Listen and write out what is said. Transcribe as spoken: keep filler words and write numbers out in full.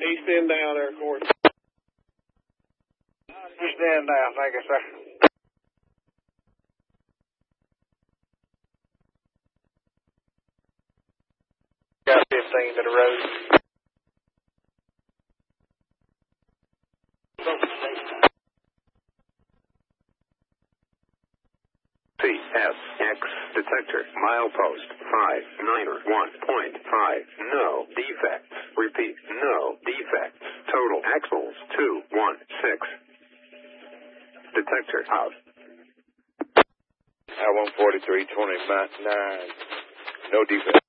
East end down there, Corey. East end down, thank you, sir. Got fifteen to the road. C S X detector milepost five niner one point five. No defects. Repeat, no defects. Total axles two one six. Detector out. I one forty-three twenty-nine. No defects.